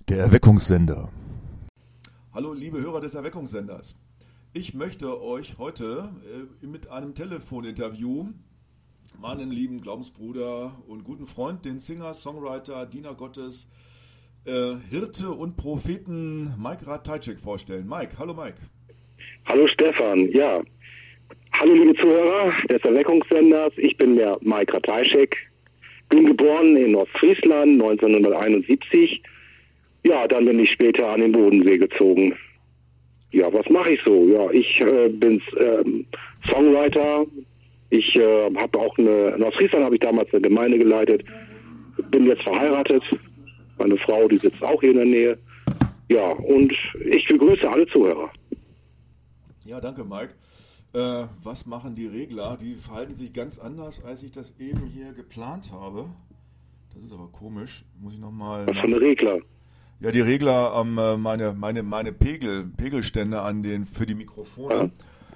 Der Erweckungssender. Hallo liebe Hörer des Erweckungssenders. Ich möchte euch heute mit einem Telefoninterview meinen lieben Glaubensbruder und guten Freund, den Singer, Songwriter, Diener Gottes, Hirte und Propheten Mike Ratajczyk vorstellen. Mike, hallo Mike. Hallo Stefan, ja. Hallo liebe Zuhörer des Erweckungssenders, ich bin der Mike Ratajczyk, bin geboren in Ostfriesland 1971. Ja, dann bin ich später an den Bodensee gezogen. Ja, was mache ich so? Ja, ich bin Songwriter. Ich habe auch in Ostfriesland habe ich damals eine Gemeinde geleitet. Bin jetzt verheiratet. Meine Frau, die sitzt auch hier in der Nähe. Ja, und ich begrüße alle Zuhörer. Ja, danke Mike. Was machen die Regler? Die verhalten sich ganz anders, als ich das eben hier geplant habe. Das ist aber komisch. Muss ich nochmal... Was für eine Regler? Ja, die Regler, meine Pegelstände für die Mikrofone.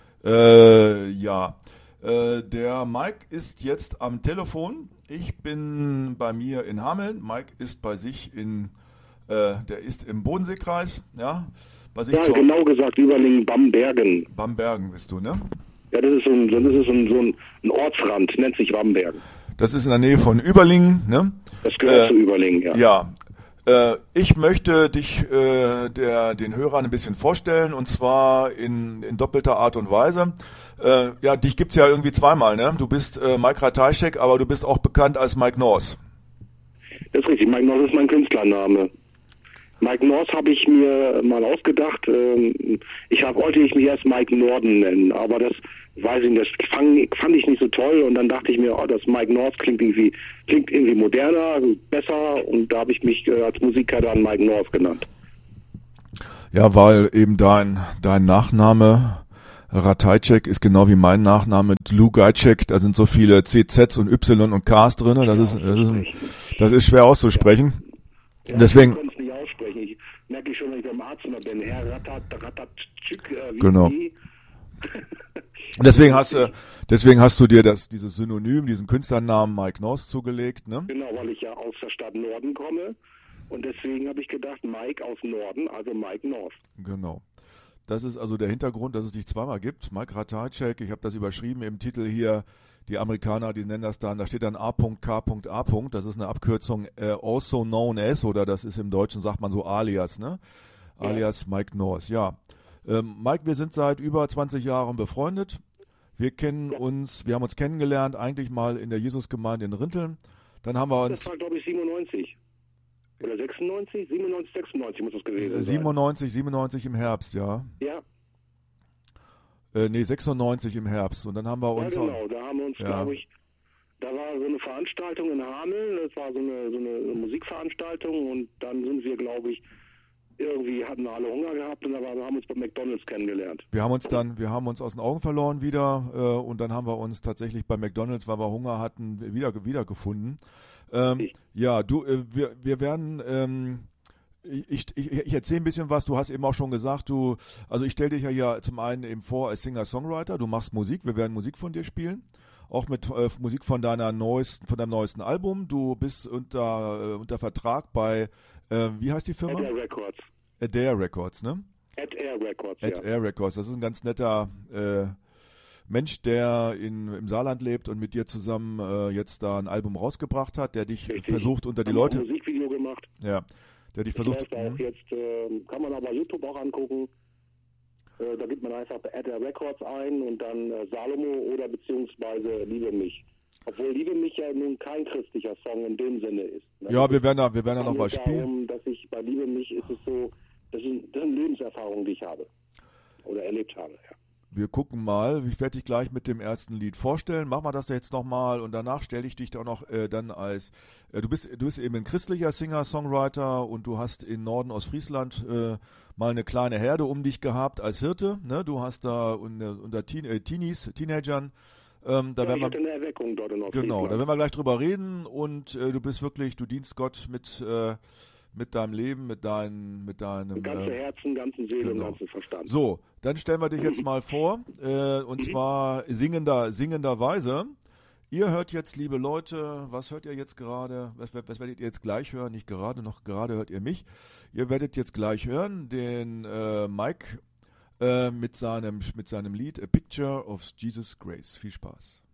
Der Mike ist jetzt am Telefon. Ich bin bei mir in Hameln. Mike ist bei sich der ist im Bodenseekreis, ja. Bei sich genau gesagt, Überlingen-Bambergen. Bambergen bist du, ne? Ja, das ist so ein Ortsrand, nennt sich Bambergen. Das ist in der Nähe von Überlingen, ne? Das gehört zu Überlingen, ja. Ja. Ich möchte dich den Hörern ein bisschen vorstellen, und zwar in doppelter Art und Weise. Dich gibt's ja irgendwie zweimal, ne? Du bist Mike Ratajczyk, aber du bist auch bekannt als Mike North. Das ist richtig, Mike North ist mein Künstlername. Mike North habe ich mir mal ausgedacht. Wollte ich mich erst Mike Norden nennen, aber das weiß ich nicht, das fand ich nicht so toll, und dann dachte ich mir, das Mike North klingt irgendwie moderner, besser, und da habe ich mich als Musiker dann Mike North genannt. Ja, weil eben dein Nachname Ratajczyk ist genau wie mein Nachname Dlugajczyk, da sind so viele CZs und Y und Ks drin, das ist schwer auszusprechen. Ja, deswegen. Ich kann es nicht aussprechen. Ich merke schon, wenn ich beim Arzt immer bin. Herr Ratajczyk, genau. Deswegen hast du dir dieses Synonym, diesen Künstlernamen Mike North zugelegt, ne? Genau, weil ich ja aus der Stadt Norden komme, und deswegen habe ich gedacht, Mike aus Norden, also Mike North. Genau. Das ist also der Hintergrund, dass es dich zweimal gibt. Mike Ratajczyk, ich habe das überschrieben im Titel hier. Die Amerikaner, die nennen das dann, da steht dann A.K.A. Das ist eine Abkürzung, also known as, oder das ist im Deutschen, sagt man so alias, ne? Ja. Alias Mike North, ja. Mike, wir sind seit über 20 Jahren befreundet. Wir haben uns kennengelernt, eigentlich mal in der Jesusgemeinde in Rinteln. Dann haben wir uns... Das war, glaube ich, 97. Oder 96? 97, 96 muss das gewesen sein. 97 im Herbst, ja. Ja. 96 im Herbst. Und dann haben wir uns... Ja, genau, da haben wir uns, glaube ich, da war so eine Veranstaltung in Hameln, das war so eine Musikveranstaltung, und dann sind wir, glaube ich, irgendwie hatten alle Hunger gehabt, und wir haben uns bei McDonald's kennengelernt. Wir haben uns aus den Augen verloren wieder, und dann haben wir uns tatsächlich bei McDonald's, weil wir Hunger hatten, wiedergefunden. Wir werden... Ich erzähle ein bisschen was, du hast eben auch schon gesagt, ich stelle dich ja hier zum einen eben vor als Singer-Songwriter, du machst Musik, wir werden Musik von dir spielen, auch mit Musik von deinem neuesten Album, du bist unter Vertrag bei, wie heißt die Firma? Adair Records. Adair Records, ne? Adair Records, Adair Records, das ist ein ganz netter Mensch, der im Saarland lebt und mit dir zusammen jetzt da ein Album rausgebracht hat, der dich versucht unter die Leute... Ein Musikvideo gemacht. Ja. Der dich versucht. Auch jetzt, kann man aber YouTube auch angucken. Da gibt man einfach bei Adair Records ein und dann Salomo oder beziehungsweise Liebe mich. Obwohl Liebe mich ja nun kein christlicher Song in dem Sinne ist. Ne? Ja, wir werden da noch was spielen. Dass ich bei Liebe mich ist es so, das sind Lebenserfahrungen, die ich habe oder erlebt habe. Ja. Wir gucken mal. Ich werde dich gleich mit dem ersten Lied vorstellen. Machen wir das jetzt nochmal, und danach stelle ich dich auch noch dann als... Du bist eben ein christlicher Singer-Songwriter, und du hast in Norden Ostfriesland mal eine kleine Herde um dich gehabt als Hirte. Ne? Du hast da unter Teenagern... ich hatte eine Erweckung dort in Ostfriesland. Genau, da werden wir gleich drüber reden, und du dienst Gott mit deinem Leben, mit deinem ganzen Herzen, ganzen Seele und ganzen Verstand. So, dann stellen wir dich jetzt mal vor, und zwar singenderweise Ihr hört jetzt, liebe Leute, was hört ihr jetzt gerade? Was werdet ihr jetzt gleich hören? Nicht gerade, noch gerade hört ihr mich. Ihr werdet jetzt gleich hören den Mike mit seinem Lied A Picture of Jesus Grace. Viel Spaß.